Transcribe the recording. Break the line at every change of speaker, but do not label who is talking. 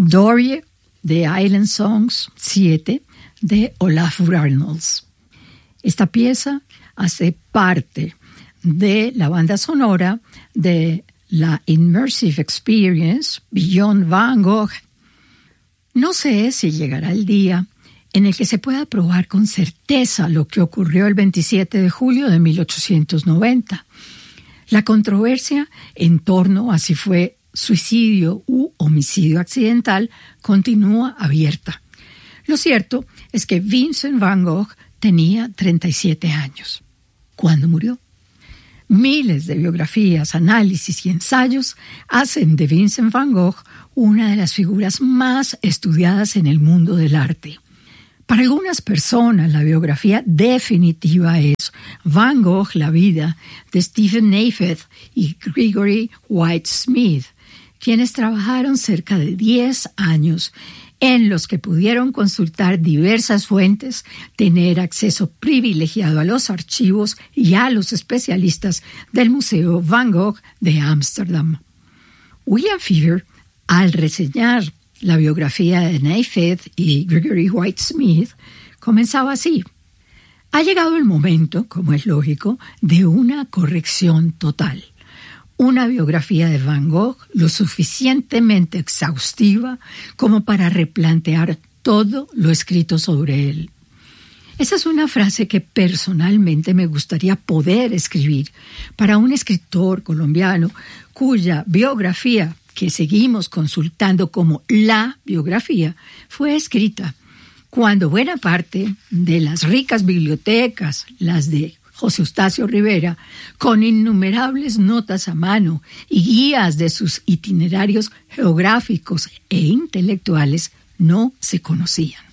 Dorie de Island Songs 7 de Olafur Arnalds. Esta pieza hace parte de la banda sonora de la Immersive Experience Beyond Van Gogh. No sé si llegará el día en el que se pueda probar con certeza lo que ocurrió el 27 de julio de 1890. La controversia en torno a si fue suicidio u homicidio accidental continúa abierta. Lo cierto es que Vincent Van Gogh tenía 37 años cuando murió. Miles de biografías, análisis y ensayos hacen de Vincent Van Gogh una de las figuras más estudiadas en el mundo del arte. Para algunas personas, la biografía definitiva es Van Gogh, la vida de Stephen Neifeth y Gregory White Smith, quienes trabajaron cerca de 10 años en los que pudieron consultar diversas fuentes, tener acceso privilegiado a los archivos y a los especialistas del Museo Van Gogh de Ámsterdam. William Fever, al reseñar la biografía de Neifeth y Gregory White Smith, comenzaba así: ha llegado el momento, como es lógico, de una corrección total. Una biografía de Van Gogh lo suficientemente exhaustiva como para replantear todo lo escrito sobre él. Esa es una frase que personalmente me gustaría poder escribir para un escritor colombiano cuya biografía, que seguimos consultando como la biografía, fue escrita cuando buena parte de las ricas bibliotecas, las de José Eustacio Rivera, con innumerables notas a mano y guías de sus itinerarios geográficos e intelectuales, no se conocían.